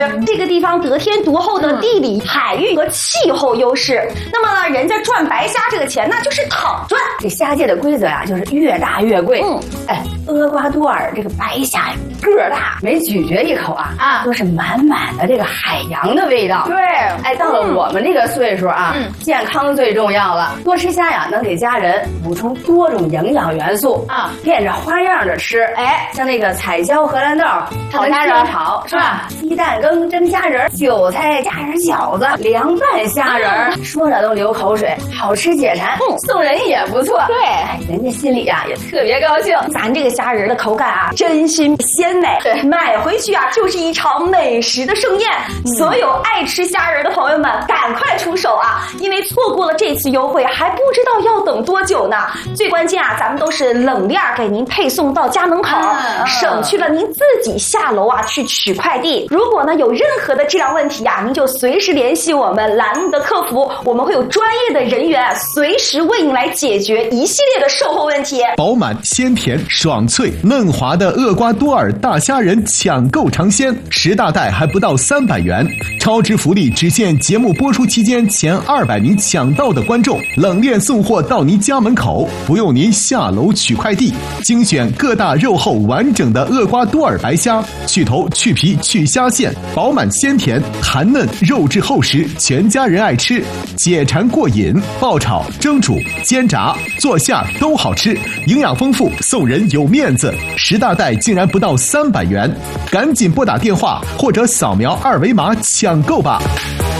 这个地方得天独厚的地理、海域和气候优势，那么呢，人家赚白虾这个钱那就是躺赚。 这虾界的规则呀，就是越大越贵。厄瓜多尔这个白虾个儿大，每咀嚼一口都是满满的这个海洋的味道。 对， 到了我们这个岁数健康最重要了，多吃虾呀，能给家人补充多种营养元素变着花样的吃。像那个彩椒荷兰豆炒虾仁炒是吧？鸡蛋羹蒸虾仁，韭菜加上饺子，凉拌虾仁，说着都流口水，好吃解馋，送人也不错。 对， 人家心里也特别高兴。 咱这个虾仁的口感真心鲜美，买回去就是一场美食的盛宴。所有爱吃虾仁的朋友们，赶快出手因为错过了这次优惠，还不知道要等多久呢。最关键咱们都是冷链给您配送到家门口，省去了您自己下楼去取快递。如果呢有任何的质量问题您就随时联系我们栏目的客服，我们会有专业的人员随时为您来解决一系列的售后问题。 饱满鲜甜爽脆嫩滑的厄瓜多尔大虾仁抢购尝鲜，10大袋还不到300元，超值福利只限节目播出期间前200名抢到的观众，冷链送货到您家门口，不用您下楼取快递。精选各大肉厚完整的厄瓜多尔白虾，去头去皮去虾线，饱满鲜甜弹嫩肉质厚实，全家人爱吃，解馋过瘾，爆炒蒸煮煎炸做馅都好吃，营养丰富，送人有面子。10大袋竟然不到300元，赶紧拨打电话或者扫描2维码抢购吧。